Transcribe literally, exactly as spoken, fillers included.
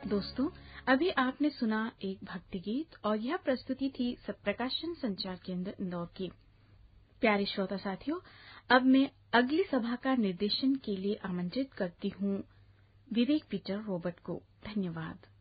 दोस्तों, अभी आपने सुना एक भक्ति गीत और यह प्रस्तुति थी प्रकाशन संचार केंद्र इंदौर की। प्यारे श्रोता साथियों, अब मैं अगली सभा का निर्देशन के लिए आमंत्रित करती हूँ विवेक पीटर रॉबर्ट को। धन्यवाद।